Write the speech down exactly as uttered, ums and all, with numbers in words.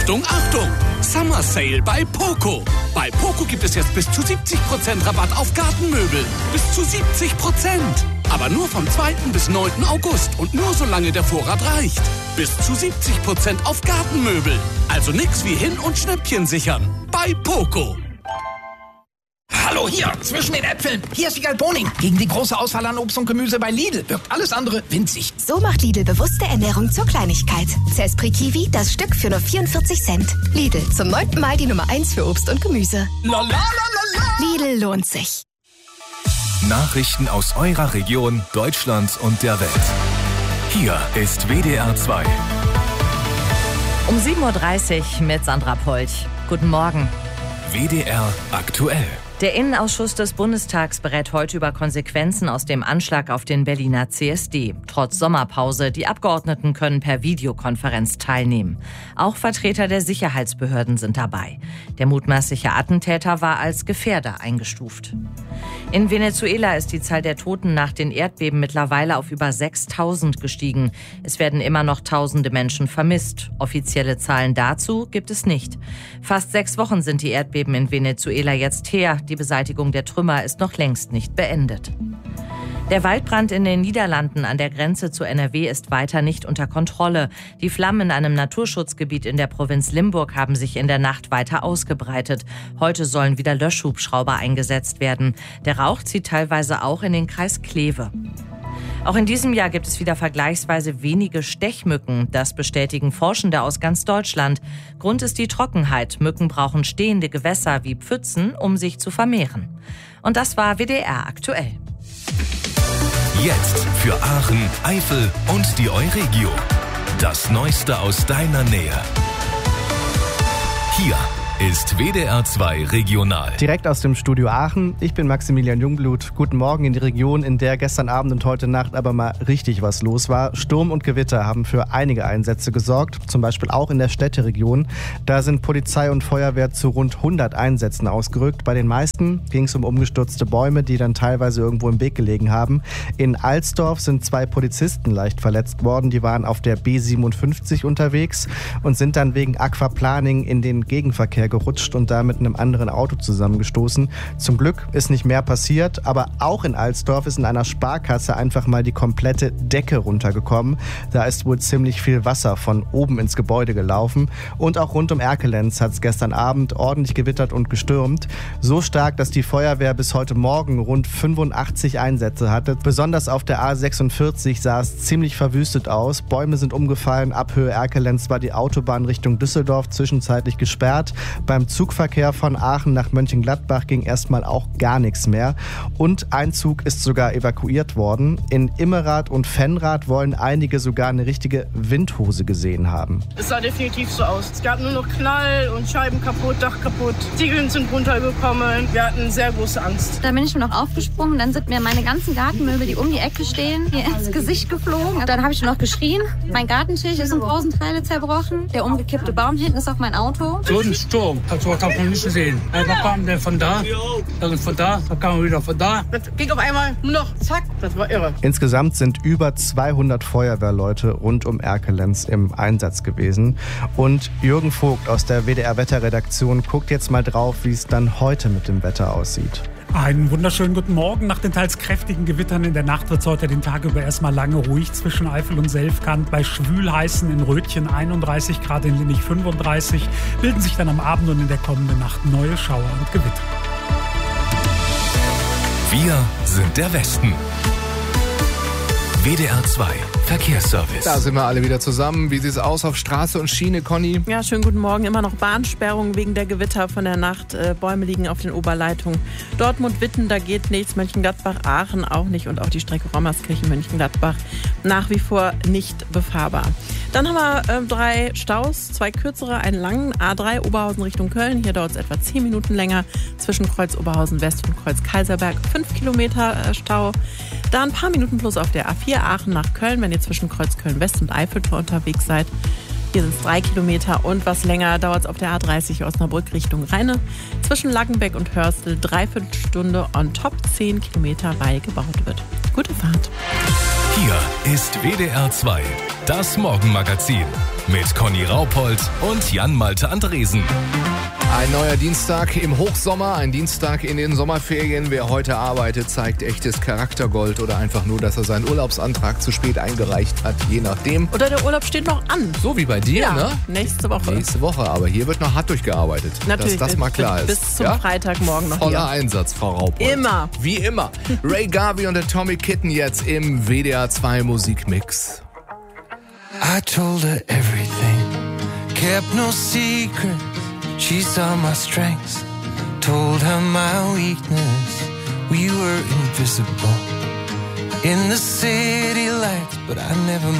Achtung, Achtung! Summer Sale bei Poco. Bei Poco gibt es jetzt bis zu siebzig Prozent Rabatt auf Gartenmöbel. Bis zu siebzig Prozent. Aber nur vom zweiten bis neunten August und nur solange der Vorrat reicht. Bis zu siebzig Prozent auf Gartenmöbel. Also nix wie hin- und Schnäppchen sichern. Bei Poco. Hallo hier, zwischen den Äpfeln. Hier ist Wiegald Boning. Gegen die große Auswahl an Obst und Gemüse bei Lidl wirkt alles andere winzig. So macht Lidl bewusste Ernährung zur Kleinigkeit. Zespri Kiwi, das Stück für nur vierundvierzig Cent. Lidl, zum neunten Mal die Nummer eins für Obst und Gemüse. La, la, la, la, la. Lidl lohnt sich. Nachrichten aus eurer Region, Deutschland und der Welt. Hier ist W D R zwei. Um sieben Uhr dreißig mit Sandra Polch. Guten Morgen. W D R aktuell. Der Innenausschuss des Bundestags berät heute über Konsequenzen aus dem Anschlag auf den Berliner C S D. Trotz Sommerpause, die Abgeordneten können per Videokonferenz teilnehmen. Auch Vertreter der Sicherheitsbehörden sind dabei. Der mutmaßliche Attentäter war als Gefährder eingestuft. In Venezuela ist die Zahl der Toten nach den Erdbeben mittlerweile auf über sechstausend gestiegen. Es werden immer noch tausende Menschen vermisst. Offizielle Zahlen dazu gibt es nicht. Fast sechs Wochen sind die Erdbeben in Venezuela jetzt her. Die Beseitigung der Trümmer ist noch längst nicht beendet. Der Waldbrand in den Niederlanden an der Grenze zu N R W ist weiter nicht unter Kontrolle. Die Flammen in einem Naturschutzgebiet in der Provinz Limburg haben sich in der Nacht weiter ausgebreitet. Heute sollen wieder Löschhubschrauber eingesetzt werden. Der Rauch zieht teilweise auch in den Kreis Kleve. Auch in diesem Jahr gibt es wieder vergleichsweise wenige Stechmücken. Das bestätigen Forschende aus ganz Deutschland. Grund ist die Trockenheit. Mücken brauchen stehende Gewässer wie Pfützen, um sich zu vermehren. Und das war W D R aktuell. Jetzt für Aachen, Eifel und die Euregio. Das Neueste aus deiner Nähe. Hier ist W D R zwei Regional. Direkt aus dem Studio Aachen. Ich bin Maximilian Jungblut. Guten Morgen in die Region, in der gestern Abend und heute Nacht aber mal richtig was los war. Sturm und Gewitter haben für einige Einsätze gesorgt, zum Beispiel auch in der Städteregion. Da sind Polizei und Feuerwehr zu rund hundert Einsätzen ausgerückt. Bei den meisten ging es um umgestürzte Bäume, die dann teilweise irgendwo im Weg gelegen haben. In Alsdorf sind zwei Polizisten leicht verletzt worden. Die waren auf der B siebenundfünfzig unterwegs und sind dann wegen Aquaplaning in den Gegenverkehr gerutscht und da mit einem anderen Auto zusammengestoßen. Zum Glück ist nicht mehr passiert, aber auch in Alsdorf ist in einer Sparkasse einfach mal die komplette Decke runtergekommen. Da ist wohl ziemlich viel Wasser von oben ins Gebäude gelaufen. Und auch rund um Erkelenz hat es gestern Abend ordentlich gewittert und gestürmt. So stark, dass die Feuerwehr bis heute Morgen rund fünfundachtzig Einsätze hatte. Besonders auf der A sechsundvierzig sah es ziemlich verwüstet aus. Bäume sind umgefallen. Ab Höhe Erkelenz war die Autobahn Richtung Düsseldorf zwischenzeitlich gesperrt. Beim Zugverkehr von Aachen nach Mönchengladbach ging erstmal auch gar nichts mehr. Und ein Zug ist sogar evakuiert worden. In Immerath und Fennrath wollen einige sogar eine richtige Windhose gesehen haben. Es sah definitiv so aus. Es gab nur noch Knall und Scheiben kaputt, Dach kaputt. Ziegeln sind runtergekommen. Wir hatten sehr große Angst. Da bin ich nur noch aufgesprungen. Dann sind mir meine ganzen Gartenmöbel, die um die Ecke stehen, mir ins Gesicht geflogen. Dann habe ich nur noch geschrien. Mein Gartentisch ist in tausend Teile zerbrochen. Der umgekippte Baum hinten ist auf mein Auto. So ein Sturm. Das hat man nicht gesehen. Da kam der von da, dann von da, dann kam er wieder von da. Das ging auf einmal nur noch zack, das war irre. Insgesamt sind über zweihundert Feuerwehrleute rund um Erkelenz im Einsatz gewesen. Und Jürgen Vogt aus der W D R-Wetterredaktion guckt jetzt mal drauf, wie es dann heute mit dem Wetter aussieht. Einen wunderschönen guten Morgen. Nach den teils kräftigen Gewittern in der Nacht wird es heute den Tag über erstmal lange ruhig zwischen Eifel und Selfkant. Bei schwülheißen in Rötchen einunddreißig Grad, in Linnich fünfunddreißig, bilden sich dann am Abend und in der kommenden Nacht neue Schauer und Gewitter. Wir sind der Westen. W D R zwei Verkehrsservice. Da sind wir alle wieder zusammen. Wie sieht es aus auf Straße und Schiene, Conny? Ja, schönen guten Morgen. Immer noch Bahnsperrungen wegen der Gewitter von der Nacht. Äh, Bäume liegen auf den Oberleitungen. Dortmund-Witten, da geht nichts. Mönchengladbach-Aachen auch nicht. Und auch die Strecke Rommerskirchen-Mönchengladbach nach wie vor nicht befahrbar. Dann haben wir äh, drei Staus, zwei kürzere, einen langen. A drei Oberhausen Richtung Köln. Hier dauert es etwa zehn Minuten länger. Zwischen Kreuz Oberhausen West und Kreuz Kaiserberg fünf Kilometer äh, Stau. Da ein paar Minuten plus auf der A vier Aachen nach Köln, wenn ihr zwischen Kreuz Köln West und Eiffeltor unterwegs seid. Hier sind es drei Kilometer und was länger dauert es auf der A dreißig Osnabrück Richtung Rheine. Zwischen Lackenbeck und Hörstel dreiviertel Stunde on top, zehn Kilometer, weil gebaut wird. Gute Fahrt. Hier ist W D R zwei, das Morgenmagazin mit Conny Raupold und Jan-Malte Andresen. Ein neuer Dienstag im Hochsommer, ein Dienstag in den Sommerferien. Wer heute arbeitet, zeigt echtes Charaktergold oder einfach nur, dass er seinen Urlaubsantrag zu spät eingereicht hat, je nachdem. Oder der Urlaub steht noch an. So wie bei dir, ja, ne? Nächste Woche. Nächste Woche, aber hier wird noch hart durchgearbeitet. Natürlich, dass das mal klar ist. Bis zum ja? Freitagmorgen noch Voller hier. Einsatz, Frau Raupold. Immer. Wie immer. Ray Garvey und der Tommy Kitten jetzt im W D R zwei Musikmix. I told her everything, kept no secret. She saw my strengths, told her my weakness. We were invisible in the city lights, but I never